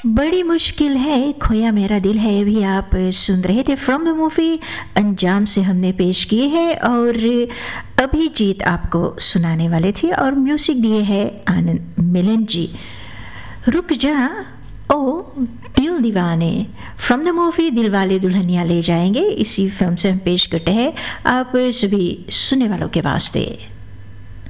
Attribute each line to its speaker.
Speaker 1: बड़ी मुश्किल है खोया मेरा दिल है, अभी आप सुन रहे थे फ्रॉम द मूवी अंजाम से हमने पेश किए हैं। और अभिजीत आपको सुनाने वाले थे और म्यूजिक दिए हैं आनंद मिलन जी। रुक जा ओ दिल दीवाने from the movie Dilwale Dulhania ले जाएंगे, इसी फिल्म से हम पेश करते हैं आप सभी सुनने वालों के वास्ते।